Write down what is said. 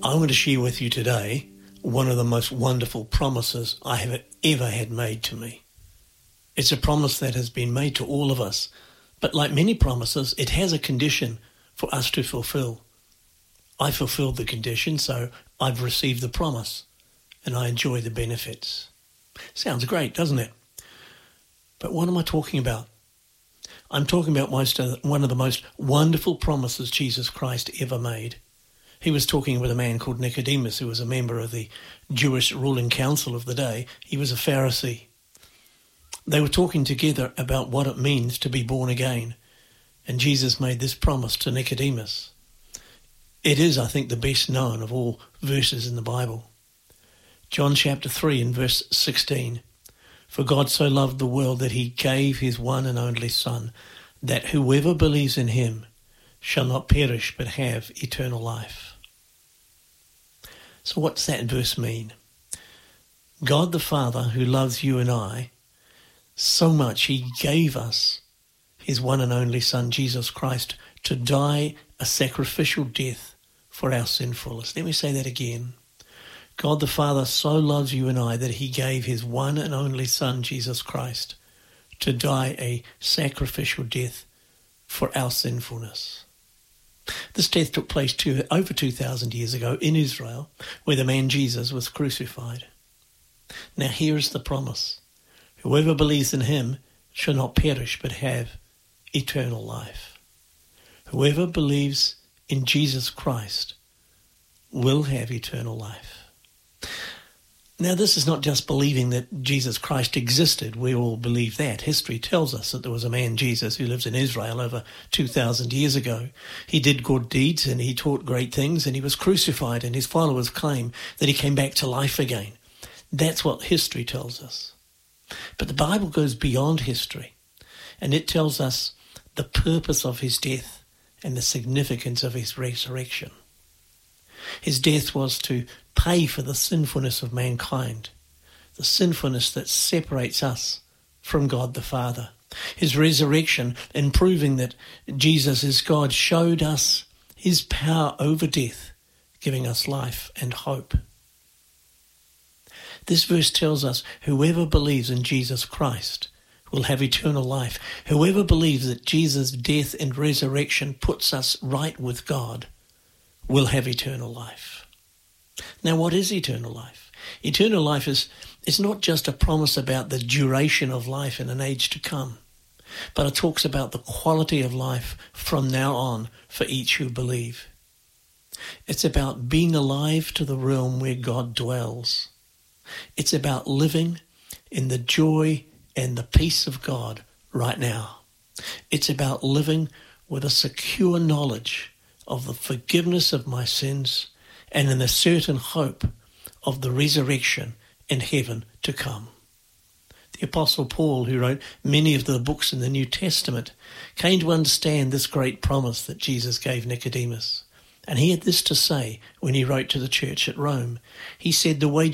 I want to share with you today one of the most wonderful promises I have ever had made to me. It's a promise that has been made to all of us, but like many promises, it has a condition for us to fulfill. I fulfilled the condition, so I've received the promise, and I enjoy the benefits. Sounds great, doesn't it? But what am I talking about? I'm talking about one of the most wonderful promises Jesus Christ ever made. He was talking with a man called Nicodemus, who was a member of the Jewish ruling council of the day. He was a Pharisee. They were talking together about what it means to be born again, and Jesus made this promise to Nicodemus. It is, I think, the best known of all verses in the Bible. John chapter 3 and verse 16. For God so loved the world that he gave his one and only Son, that whoever believes in him shall not perish but have eternal life. So what's that verse mean? God the Father, who loves you and I so much, he gave us his one and only Son, Jesus Christ, to die a sacrificial death for our sinfulness. Let me say that again. God the Father so loves you and I that he gave his one and only Son, Jesus Christ, to die a sacrificial death for our sinfulness. This death took place over 2,000 years ago in Israel, where the man Jesus was crucified. Now here is the promise. Whoever believes in him shall not perish but have eternal life. Whoever believes in Jesus Christ will have eternal life. Now, this is not just believing that Jesus Christ existed. We all believe that. History tells us that there was a man, Jesus, who lived in Israel over 2,000 years ago. He did good deeds and he taught great things and he was crucified, and his followers claim that he came back to life again. That's what history tells us. But the Bible goes beyond history, and it tells us the purpose of his death and the significance of his resurrection. His death was to pay for the sinfulness of mankind, the sinfulness that separates us from God the Father. His resurrection, in proving that Jesus is God, showed us his power over death, giving us life and hope. This verse tells us whoever believes in Jesus Christ will have eternal life. Whoever believes that Jesus' death and resurrection puts us right with God will have eternal life. Now, what is eternal life? Eternal life is not just a promise about the duration of life in an age to come, but it talks about the quality of life from now on for each who believe. It's about being alive to the realm where God dwells. It's about living in the joy and the peace of God right now. It's about living with a secure knowledge of the forgiveness of my sins and in the certain hope of the resurrection in heaven to come. The Apostle Paul, who wrote many of the books in the New Testament, came to understand this great promise that Jesus gave Nicodemus. And he had this to say when he wrote to the church at Rome. He said, the wages